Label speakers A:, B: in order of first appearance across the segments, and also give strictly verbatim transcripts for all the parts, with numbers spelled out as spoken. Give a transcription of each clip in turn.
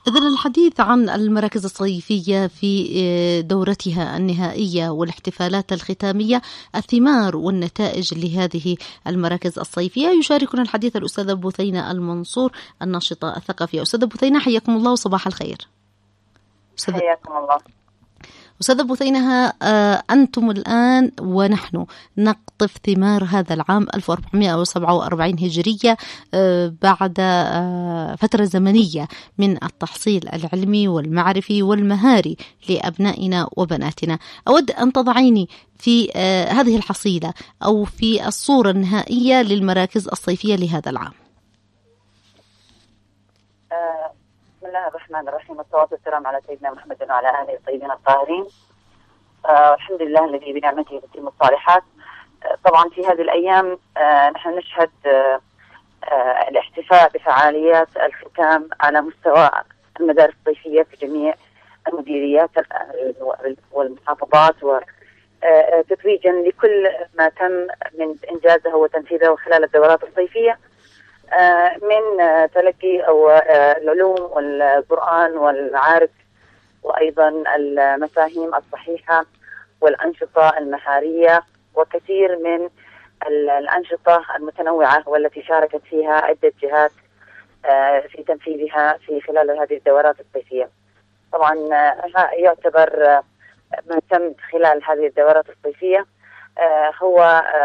A: إذن الحديث عن المراكز الصيفية في دورتها النهائية والاحتفالات الختامية، الثمار والنتائج لهذه المراكز الصيفية، يشاركنا الحديث الأستاذة بثينة المنصور الناشطة الثقافية. أستاذة بثينة حياكم الله وصباح الخير.
B: حياكم الله.
A: أستاذة بثينة، أنتم الآن ونحن نقطف ثمار هذا العام ألف وأربعمائة وسبعة وأربعين هجرية بعد فترة زمنية من التحصيل العلمي والمعرفي والمهاري لأبنائنا وبناتنا. أود أن تضعيني في هذه الحصيلة أو في الصورة النهائية للمراكز الصيفية لهذا العام.
B: بسم الله الرحمن الرحيم، والصلاة والسلام على سيدنا محمد وعلى آله الطيبين الطاهرين. آه الحمد لله الذي بنعمته تتم الصالحات. آه طبعا في هذه الأيام آه نحن نشهد آه آه الاحتفاء بفعاليات الختام على مستوى المدارس الصيفية في جميع المديريات والمحافظات، وتتويجا لكل ما تم من إنجازه وتنفيذه خلال الدورات الصيفية من تلقي أو العلوم والقرآن والمعارف، وأيضا المفاهيم الصحيحة والأنشطة المهارية، وكثير من الأنشطة المتنوعة والتي شاركت فيها عدة جهات في تنفيذها في خلال هذه الدورات الصيفية. طبعا يعتبر ما تم خلال هذه الدورات الصيفية هو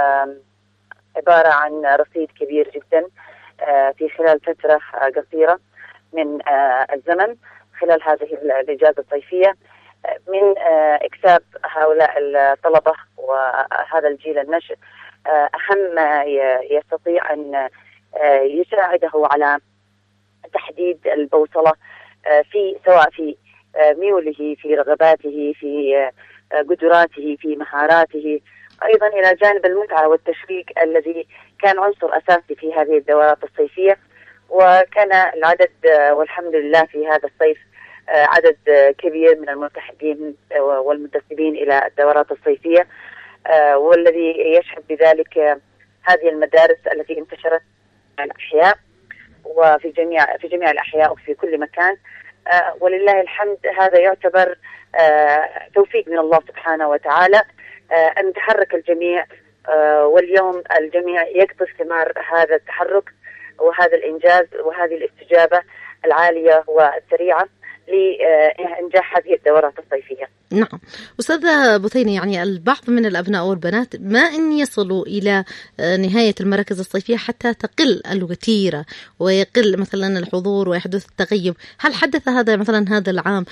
B: عبارة عن رصيد كبير جدا في خلال فترة قصيرة من الزمن خلال هذه الإجازة الصيفية، من إكساب هؤلاء الطلبة وهذا الجيل النشء أهم ما يستطيع أن يساعده على تحديد البوصلة في سواء في ميوله، في رغباته، في قدراته، في مهاراته، أيضا إلى جانب المتعة والتشويق الذي كان عنصر أساسي في هذه الدورات الصيفية. وكان العدد والحمد لله في هذا الصيف عدد كبير من الملتحقين والمنتسبين إلى الدورات الصيفية، والذي يشهد بذلك هذه المدارس التي انتشرت في الأحياء وفي جميع في جميع الأحياء وفي كل مكان. ولله الحمد، هذا يعتبر توفيق من الله سبحانه وتعالى أن تحرك الجميع، واليوم الجميع يقطف ثمار هذا التحرك وهذا الإنجاز وهذه الاستجابة العالية والسريعة لإنجاح هذه الدورات الصيفية.
A: نعم أستاذة بثينة، يعني البعض من الأبناء والبنات ما إن يصلوا إلى نهاية المراكز الصيفية حتى تقل الوتيرة ويقل مثلا الحضور ويحدث التغيب. هل حدث هذا مثلا هذا العام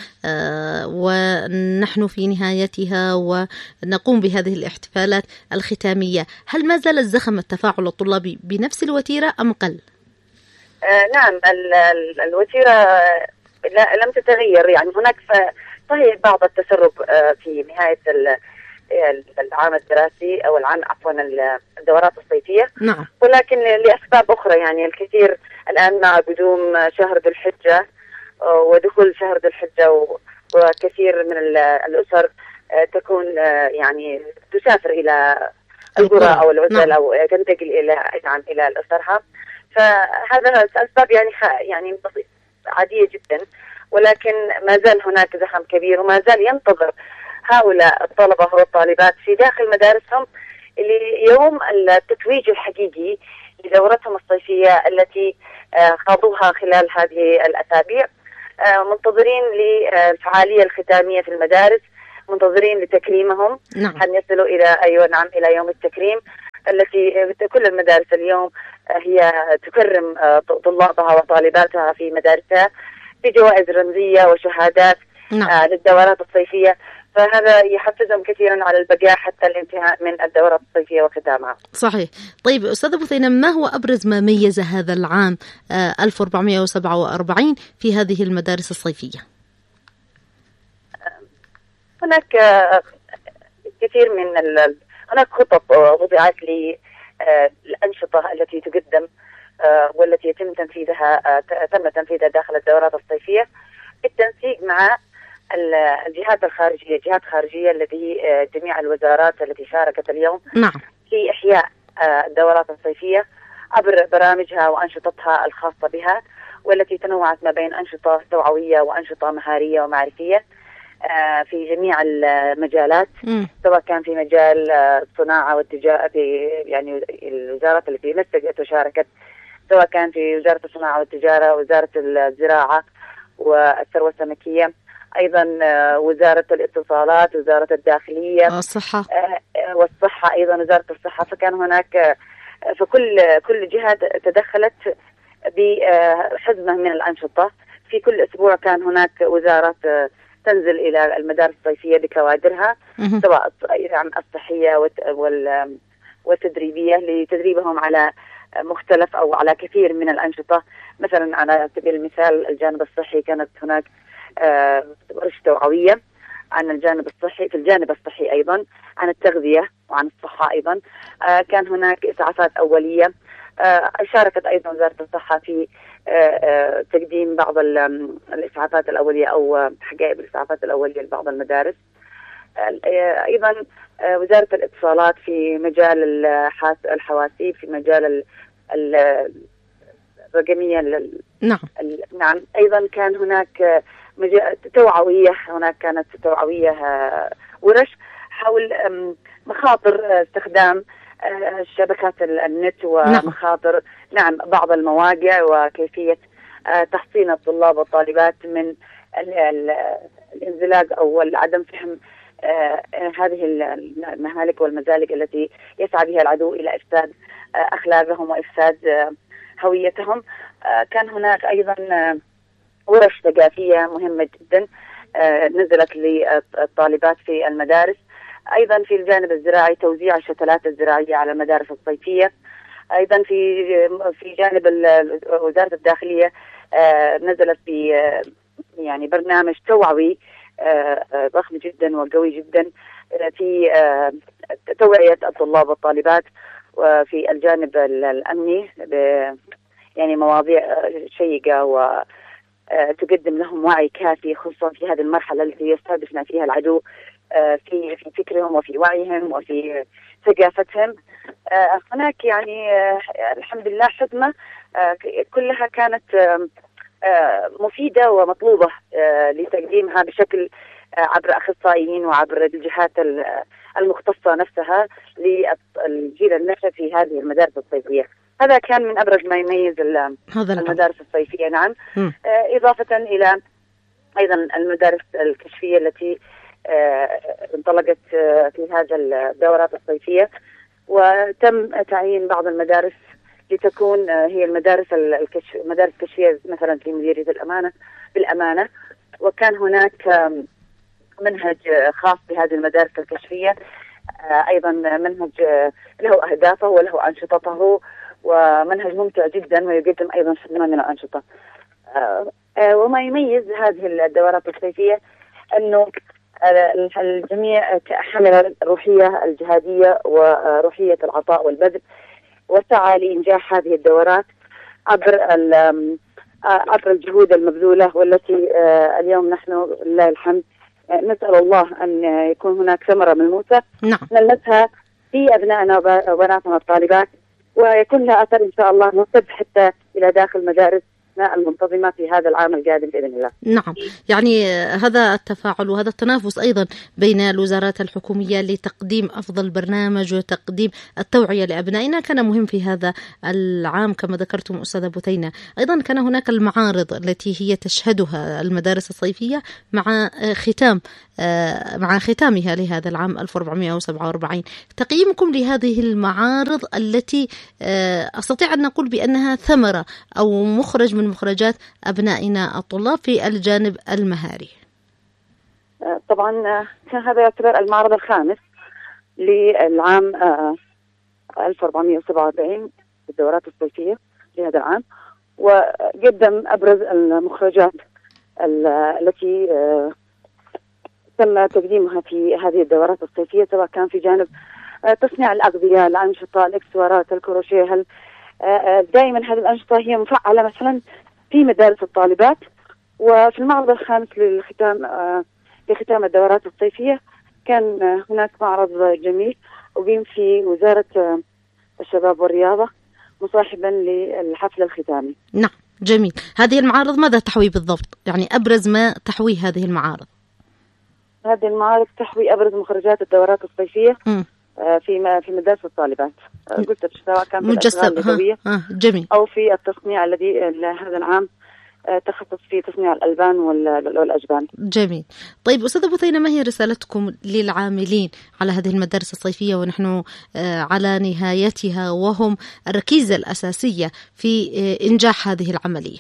A: ونحن في نهايتها ونقوم بهذه الاحتفالات الختامية، هل ما زال الزخم التفاعل الطلابي بنفس الوتيرة أم قل؟
B: آه نعم، الوتيرة لم تتغير. يعني هناك صحيح بعض التسرب في نهاية العام الدراسي أو العام عفوا الدورات الصيفية،
A: نعم.
B: ولكن لأسباب أخرى. يعني الكثير الآن مع قدوم شهر ذو الحجة ودخول شهر ذو الحجة، وكثير من الأسر تكون يعني تسافر إلى القرى أو العزل، نعم. أو تنتقل إلى نعم إلى أسرها. فهذا أسباب يعني يعني عادية جدا، ولكن ما زال هناك زخم كبير، وما زال ينتظر هؤلاء الطلبة والطالبات في داخل مدارسهم ليوم التتويج الحقيقي لدورتهم الصيفية التي خاضوها خلال هذه الأسابيع. منتظرين للفعالية الختامية في المدارس، منتظرين لتكريمهم،
A: نعم.
B: أن يصلوا إلى أيوة نعم إلى يوم التكريم التي كل المدارس اليوم هي تكرم طلابها وطالباتها في مدارسها بجوائز رمزية وشهادات،
A: نعم.
B: آه للدورات الصيفية. فهذا يحفزهم كثيرا على البقاء حتى الانتهاء من الدورات الصيفية وختامها.
A: صحيح. طيب أستاذة بثينة، ما هو أبرز ما ميز هذا العام آه ألف وأربعمائة وسبعة وأربعين في هذه المدارس الصيفية؟
B: هناك آه كثير من ال... هناك خطط وضعت للأنشطة التي تقدم والتي يتم تنفيذها تم تنفيذها داخل الدورات الصيفية بالتنسيق مع الجهات الخارجية، جهات خارجية التي جميع الوزارات التي شاركت اليوم،
A: نعم.
B: في إحياء الدورات الصيفية عبر برامجها وأنشطتها الخاصة بها، والتي تنوعت ما بين أنشطة توعوية وأنشطة مهارية ومعرفية في جميع المجالات، سواء كان في مجال الصناعة والتجارة، في يعني الوزارات التي نسقت وشاركت، سواء كان في وزارة الصناعة والتجارة، وزارة الزراعة والثروة السمكية، أيضا وزارة الاتصالات، وزارة الداخلية
A: والصحة
B: والصحة أيضا وزارة الصحة. فكان هناك فكل كل جهة تدخلت بحزمة من الأنشطة. في كل أسبوع كان هناك وزارة تنزل إلى المدارس الصيفية بكوادرها، سواء الصحية والتدريبية، لتدريبهم على مختلف أو على كثير من الأنشطة. مثلا على سبيل المثال الجانب الصحي كانت هناك ورشة توعوية عن الجانب الصحي، في الجانب الصحي أيضا عن التغذية وعن الصحة أيضا. كان هناك إسعافات أولية، شاركت أيضا وزارة الصحة في تقديم بعض الإسعافات الأولية أو حقائب الإسعافات الأولية لبعض المدارس. أيضا وزارة الاتصالات في مجال الحواسيب، في مجال الرقمية.
A: نعم
B: نعم. أيضا كان هناك توعوية، هناك كانت توعوية ورش حول مخاطر استخدام شبكات النت ومخاطر نعم بعض المواقع، وكيفية تحصين الطلاب والطالبات من الانزلاق أو عدم فهم هذه المهالك والمزالق التي يسعى بها العدو إلى إفساد أخلاقهم وإفساد هويتهم. كان هناك أيضا ورش ثقافية مهمة جدا نزلت للطالبات في المدارس. أيضا في الجانب الزراعي توزيع الشتلات الزراعية على المدارس الصيفية. أيضا في في جانب وزارة الداخلية نزلت في يعني برنامج توعوي ضخم جدا وقوي جدا في توعية الطلاب والطالبات، وفي الجانب الأمني يعني مواضيع شيقة وتقدم لهم وعي كافي، خصوصا في هذه المرحلة التي يستهدفنا فيها العدو في في فكرهم وفي وعيهم وفي ثقافتهم. هناك يعني الحمد لله حزمة كلها كانت مفيدة ومطلوبة لتقديمها بشكل عبر أخصائيين وعبر الجهات المختصة نفسها للجيل النشء في هذه المدارس الصيفية. هذا كان من أبرز ما يميز المدارس الصيفية. نعم. م. إضافة إلى أيضا المدارس الكشفية التي انطلقت في هذا الدورات الصيفية، وتم تعيين بعض المدارس لتكون هي المدارس الكشف مدارس كشفية مثلا في مديرية الأمانة بالأمانة. وكان هناك منهج خاص بهذه المدارس الكشفية، أيضا منهج له أهدافه وله أنشطته، ومنهج ممتع جدا ويقدم أيضا خدمة من الأنشطة. وما يميز هذه الدورات الصيفية أنه الجميع حمل الروحية الجهادية وروحية العطاء والبذل، وسعى لإنجاح هذه الدورات عبر عبر الجهود المبذولة، والتي اليوم نحن لله الحمد نسأل الله أن يكون هناك ثمرة ملموسة نلمسها في أبنائنا وبناتنا الطالبات، ويكون لها أثر إن شاء الله ممتد حتى إلى داخل مدارس المنتظمة في هذا العام القادم بإذن الله.
A: نعم، يعني هذا التفاعل وهذا التنافس أيضا بين الوزارات الحكومية لتقديم أفضل برنامج وتقديم التوعية لأبنائنا كان مهم في هذا العام كما ذكرتم أستاذة بثينة. أيضا كان هناك المعارض التي هي تشهدها المدارس الصيفية مع ختام مع ختامها لهذا العام ألف وأربعمائة وسبعة وأربعين. تقييمكم لهذه المعارض التي أستطيع أن نقول بأنها ثمرة أو مخرج من مخرجات أبنائنا الطلاب في الجانب المهاري؟
B: طبعا كان هذا يعتبر المعرض الخامس للعام ألف وأربعمائة وسبعة وأربعين في الدورات الصيفية لهذا العام، وقدم أبرز المخرجات التي تم تقديمها في هذه الدورات الصيفية، سواء كان في جانب تصنيع الأغذية، الأنشطة، الإكسسوارات، الكروشيه. دائما هذه الأنشطة هي مفعلة مثلا في مدارس الطالبات. وفي المعرض الخامس للختام لختام الدورات الصيفية كان هناك معرض جميل أقيم في وزارة الشباب والرياضة مصاحبا للحفل الختامي.
A: نعم جميل. هذه المعارض ماذا تحوي بالضبط؟ يعني أبرز ما تحوي هذه المعارض.
B: هذه المعارض تحوي أبرز مخرجات الدورات الصيفية م. في في مدارس الطالبات. قلت سواء كان في الأشغال اليدوية أو في التصنيع الذي هذا العام تخصص في تصنيع الألبان والأجبان.
A: جميل. طيب أستاذة بثينة، ما هي رسالتكم للعاملين على هذه المدارس الصيفية ونحن على نهايتها وهم الركيزة الأساسية في إنجاح هذه العملية؟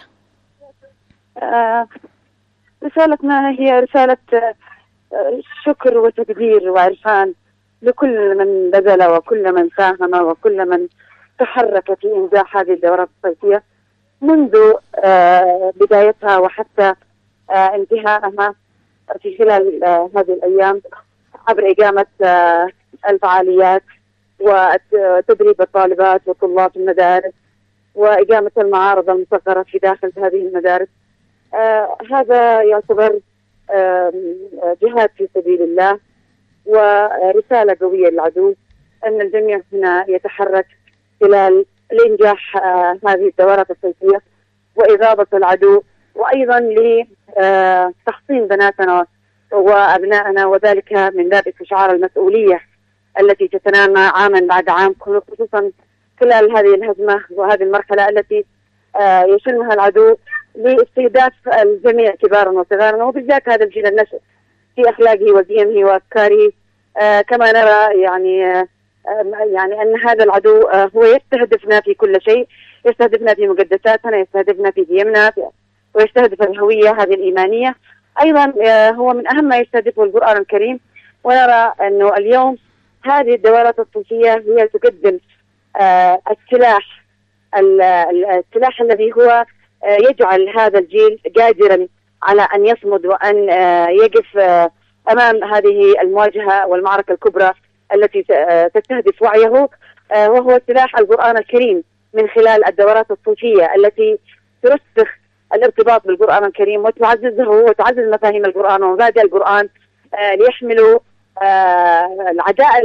B: رسالتنا هي رسالة شكر وتقدير وعرفان لكل من بذل وكل من ساهم وكل من تحرك في إنجاح هذه الدورات الصيفية منذ آه بدايتها وحتى آه انتهائها في خلال آه هذه الأيام عبر إقامة آه الفعاليات وتدريب الطالبات وطلاب المدارس وإقامة المعارض المصغرة في داخل هذه المدارس. آه هذا يعتبر آه جهاد في سبيل الله ورسالة قوية للعدو أن الجميع هنا يتحرك خلال لإنجاح آه هذه الدورات الصيفية وإغاظة العدو، وأيضا لتحصين بناتنا وأبنائنا، وذلك من باب استشعار المسؤولية التي تتنامى عاما بعد عام، خصوصا خلال هذه الهزمة وهذه المرحلة التي آه يشنها العدو لاستهداف الجميع كبارا وصغارا، وبالذات هذا الجيل النشء في أخلاقه ودينه وأفكاره. آه كما نرى يعني آه يعني أن هذا العدو هو يستهدفنا في كل شيء، يستهدفنا في مقدساتنا، يستهدفنا في ديمنا، ويستهدف الهوية هذه الإيمانية. أيضا هو من أهم ما يستهدفه القرآن الكريم، ونرى أنه اليوم هذه الدورات الصيفية هي تقدم السلاح السلاح الذي هو يجعل هذا الجيل قادرا على أن يصمد وأن يقف أمام هذه المواجهة والمعركة الكبرى التي تستهدف وعيه، وهو سلاح القرآن الكريم من خلال الدورات الصوفية التي ترسخ الارتباط بالقرآن الكريم وتعززه وتعزز مفاهيم القرآن ومبادئ القرآن ليحملوا العداء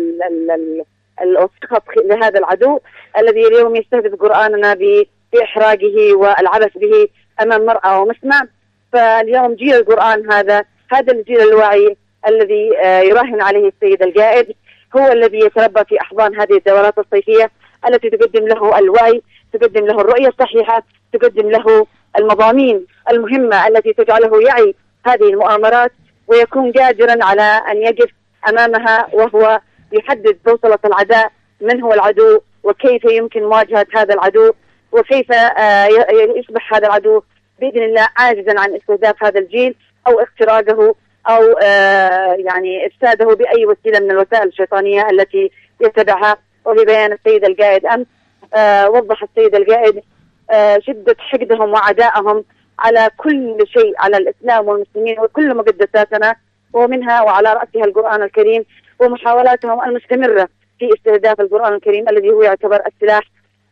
B: السخط لهذا العدو الذي اليوم يستهدف قرآننا بإحراقه والعبث به أمام مرأى ومسمع. فاليوم جيل القرآن هذا هذا الجيل الواعي الذي يراهن عليه السيد القائد هو الذي يتربى في أحضان هذه الدورات الصيفية التي تقدم له الوعي، تقدم له الرؤية الصحيحة، تقدم له المضامين المهمة التي تجعله يعي هذه المؤامرات ويكون قادرا على أن يقف أمامها وهو يحدد بوصلة العداء، من هو العدو وكيف يمكن مواجهة هذا العدو، وكيف يصبح هذا العدو بإذن الله عاجزا عن استهداف هذا الجيل أو اختراقه أو آه يعني إفساده بأي وسيلة من الوسائل الشيطانية التي يتبعها. وببيان السيد القائد أمس آه وضح السيد القائد آه شدة حقدهم وعدائهم على كل شيء، على الإسلام والمسلمين وكل مقدساتنا ومنها وعلى رأسها القرآن الكريم، ومحاولاتهم المستمرة في استهداف القرآن الكريم الذي هو يعتبر السلاح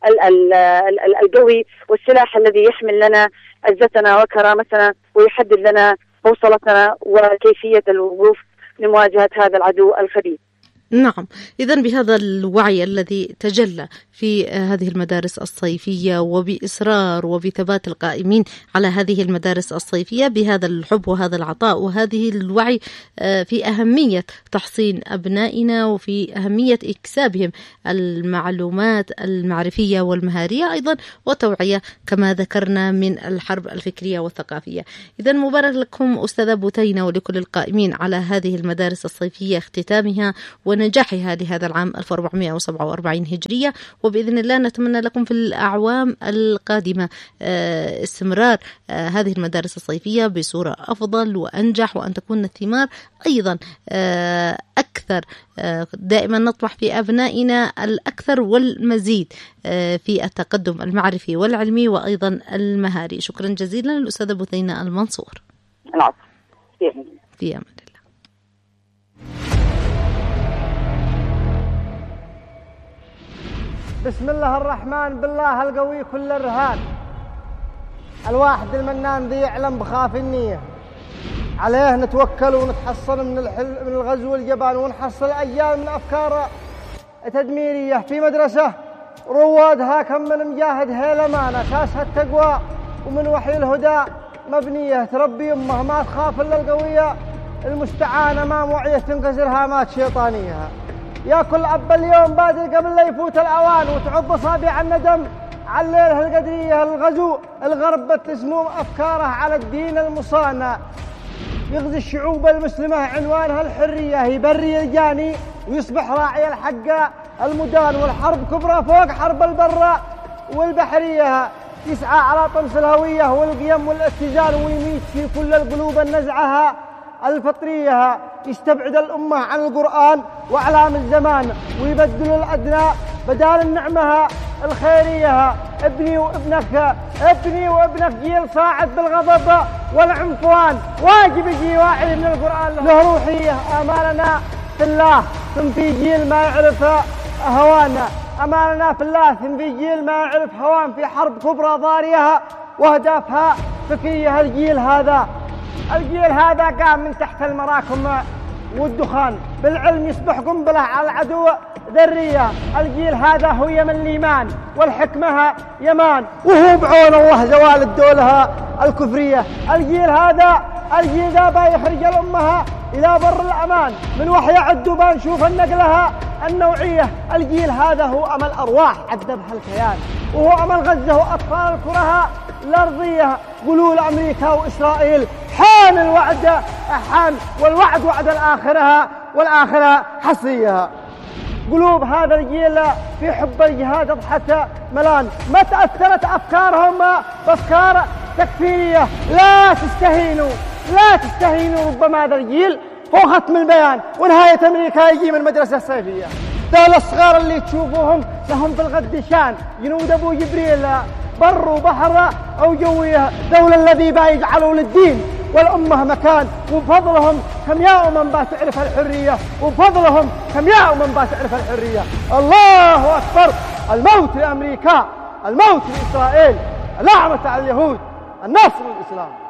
B: القوي والسلاح الذي يحمل لنا عزتنا وكرامتنا ويحدد لنا بوصلتنا وكيفية الوقوف لمواجهة هذا العدو الخبيث.
A: نعم، إذن بهذا الوعي الذي تجلى في هذه المدارس الصيفية وبإصرار وبثبات القائمين على هذه المدارس الصيفية بهذا الحب وهذا العطاء وهذه الوعي في أهمية تحصين أبنائنا وفي أهمية إكسابهم المعلومات المعرفية والمهارية أيضا وتوعية كما ذكرنا من الحرب الفكرية والثقافية. إذن مبارك لكم أستاذة بثينة ولكل القائمين على هذه المدارس الصيفية اختتامها ونجاحها لهذا العام ألف وأربعمائة وسبعة وأربعين هجرية، وبإذن الله نتمنى لكم في الأعوام القادمة استمرار هذه المدارس الصيفية بصورة أفضل وأنجح، وأن تكون الثمار أيضا أكثر. دائما نطمح في أبنائنا الأكثر والمزيد في التقدم المعرفي والعلمي وأيضا المهاري. شكرا جزيلا للأستاذة بثينة المنصور.
B: العفو.
A: في أمان الله.
C: بسم الله الرحمن بالله القوي كل الرهان، الواحد المنان ذي يعلم بخاف النية، عليه نتوكل ونتحصن من الحل من الغزو والجبان ونحصل أجيال من أفكار تدميرية في مدرسة روادها كم من مجاهد هيلمان أساسها التقوى ومن وحي الهدى مبنية، تربي أمها ما تخاف إلا القوية المستعانة ما موعية تنكسر هامات شيطانية. يا كل أب اليوم بادر قبل لا يفوت الأوان وتعض أصابع الندم على الليلة القدرية الغزو الغرب تسموم أفكاره على الدين المصانع، يغزي الشعوب المسلمة عنوانها الحرية، يبري الجاني ويصبح راعي الحق المدان، والحرب كبرى فوق حرب البراء والبحرية، يسعى على طمس الهوية والقيم والاتزان ويميت في كل القلوب النزعها الفطرية، يستبعد الأمة عن القرآن وأعلام الزمان ويبدل الأدنى بدال النعمة الخيرية. ابني وابنك ابني وابنك جيل صاعد بالغضب والعنفوان، واجب يجي واعي من القرآن له روحية. أماننا في الله ثم في جيل ما يعرف هوانا، أماننا في الله ثم في جيل ما يعرف هوان، في حرب كبرى ضاريها وأهدافها فكرية. الجيل هذا الجيل هذا قام من تحت المراكم والدخان، بالعلم يصبح قنبلة على العدو ذرية. الجيل هذا هو يمن الإيمان والحكمة يمان، وهو بعون الله زوال الدولة الكفرية. الجيل هذا الجيل ذا بيخرج الأمة إلى بر الأمان، من وحي عدو بنشوف النقلها النوعية. الجيل هذا هو أمل أرواح عذبها الكيان، وهو أمل غزة وأطفال الكرة الأرضية. قولوا لأمريكا وإسرائيل حان الوعد حان، والوعد وعد الآخرة والآخرة حصية. قلوب هذا الجيل في حب الجهاد أضحت ملان، ما تأثرت أفكارهم بأفكار تكفيرية. لا تستهينوا لا تستهينوا، ربما هذا الجيل هو ختم البيان ونهاية أمريكا يجي من مدرسة صيفية. دول الصغار اللي تشوفوهم لهم في الغد شان، جنود أبو جبريل بر وبحر أو جوية، دولة الذي با يجعلوا للدين والأمة مكان، وبفضلهم كم يا أمم با تعرف الحرية، وبفضلهم كم يا أمم با تعرف الحرية. الله أكبر، الموت لأمريكا، الموت لإسرائيل، اللعنة على اليهود، النصر للإسلام.